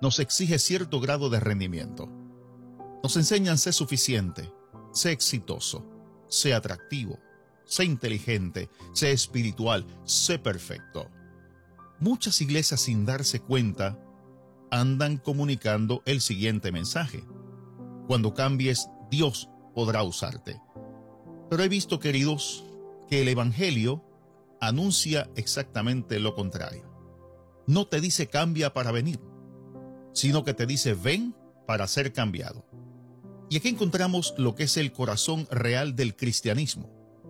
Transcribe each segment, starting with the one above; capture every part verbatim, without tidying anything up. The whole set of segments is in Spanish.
nos exige cierto grado de rendimiento. Nos enseñan sé suficiente, sé exitoso, sé atractivo, sé inteligente, sé espiritual, sé perfecto. Muchas iglesias, sin darse cuenta, andan comunicando el siguiente mensaje: cuando cambies, Dios podrá usarte. Pero he visto, queridos, que el Evangelio anuncia exactamente lo contrario. No te dice cambia para venir, sino que te dice ven para ser cambiado. Y aquí encontramos lo que es el corazón real del cristianismo.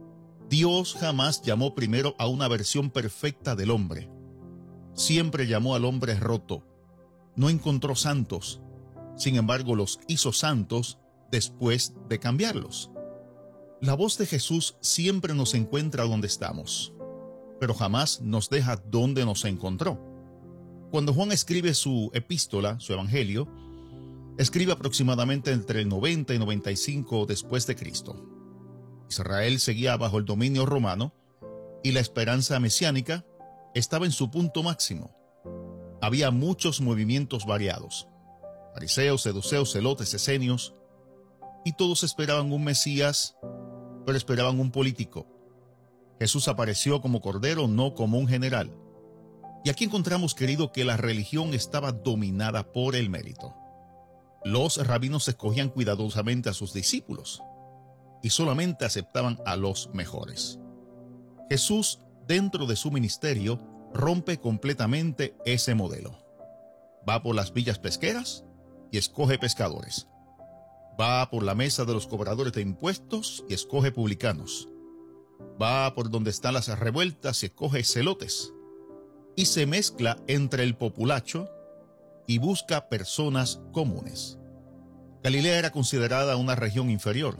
Dios jamás llamó primero a una versión perfecta del hombre. Siempre llamó al hombre roto. No encontró santos. Sin embargo, los hizo santos después de cambiarlos. La voz de Jesús siempre nos encuentra donde estamos, pero jamás nos deja donde nos encontró. Cuando Juan escribe su epístola, su evangelio, escribe aproximadamente entre el noventa y noventa y cinco después de Cristo. Israel seguía bajo el dominio romano y la esperanza mesiánica estaba en su punto máximo. Había muchos movimientos variados: fariseos, seduceos, celotes, esenios, y todos esperaban un Mesías, pero esperaban un político. Jesús apareció como cordero, no como un general. Y aquí encontramos, querido, que la religión estaba dominada por el mérito. Los rabinos escogían cuidadosamente a sus discípulos y solamente aceptaban a los mejores. Jesús, dentro de su ministerio, rompe completamente ese modelo. Va por las villas pesqueras y escoge pescadores. Va por la mesa de los cobradores de impuestos y escoge publicanos. Va por donde están las revueltas y escoge celotes. Y se mezcla entre el populacho y busca personas comunes. Galilea era considerada una región inferior,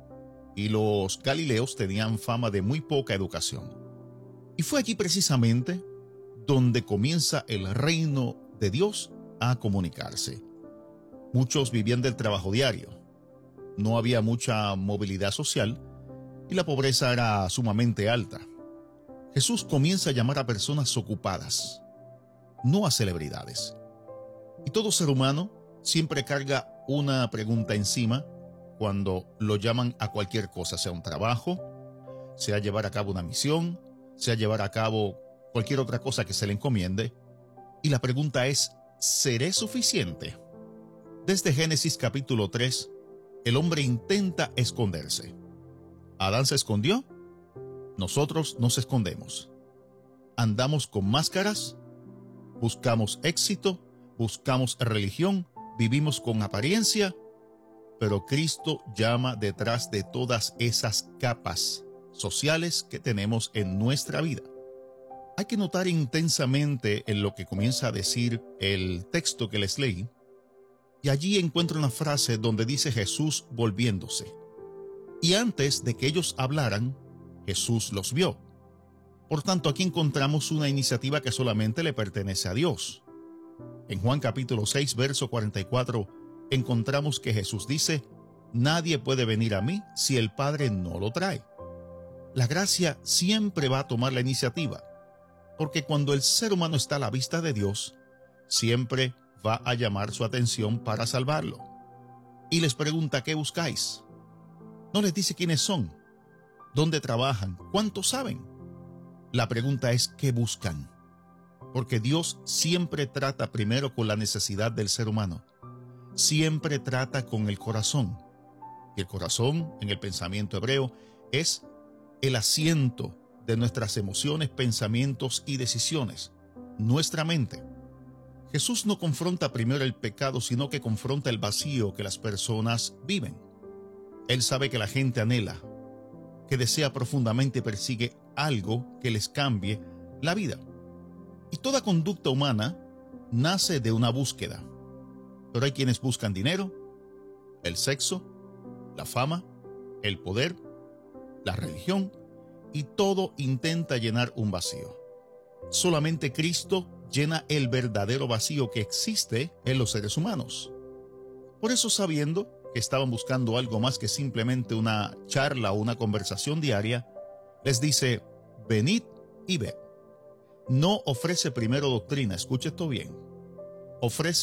y los galileos tenían fama de muy poca educación. Y fue allí precisamente donde comienza el reino de Dios a comunicarse. Muchos vivían del trabajo diario. No había mucha movilidad social y la pobreza era sumamente alta. Jesús comienza a llamar a personas ocupadas, no a celebridades. Y todo ser humano siempre carga una pregunta encima cuando lo llaman a cualquier cosa, sea un trabajo, sea llevar a cabo una misión, sea llevar a cabo cualquier otra cosa que se le encomiende. Y la pregunta es, ¿seré suficiente? Desde Génesis capítulo tres, el hombre intenta esconderse. Adán se escondió, nosotros nos escondemos. Andamos con máscaras, buscamos éxito, buscamos religión, vivimos con apariencia, pero Cristo llama detrás de todas esas capas sociales que tenemos en nuestra vida. Hay que notar intensamente en lo que comienza a decir el texto que les leí, y allí encuentro una frase donde dice Jesús volviéndose. Y antes de que ellos hablaran, Jesús los vio. Por tanto, aquí encontramos una iniciativa que solamente le pertenece a Dios. En Juan capítulo seis, verso cuarenta y cuatro, encontramos que Jesús dice, nadie puede venir a mí si el Padre no lo trae. La gracia siempre va a tomar la iniciativa, porque cuando el ser humano está a la vista de Dios, siempre va a llamar su atención para salvarlo. Y les pregunta, ¿qué buscáis? No les dice quiénes son, dónde trabajan, cuántos saben. La pregunta es, ¿qué buscan? Porque Dios siempre trata primero con la necesidad del ser humano. Siempre trata con el corazón. Y el corazón, en el pensamiento hebreo, es el asiento de nuestras emociones, pensamientos y decisiones, nuestra mente. Jesús no confronta primero el pecado, sino que confronta el vacío que las personas viven. Él sabe que la gente anhela, que desea profundamente y persigue algo que les cambie la vida. Y toda conducta humana nace de una búsqueda. Pero hay quienes buscan dinero, el sexo, la fama, el poder, la religión, y todo intenta llenar un vacío. Solamente Cristo llena el verdadero vacío que existe en los seres humanos. Por eso, sabiendo que estaban buscando algo más que simplemente una charla o una conversación diaria, les dice, venid y ved. No ofrece primero doctrina, escuche esto bien. Ofrece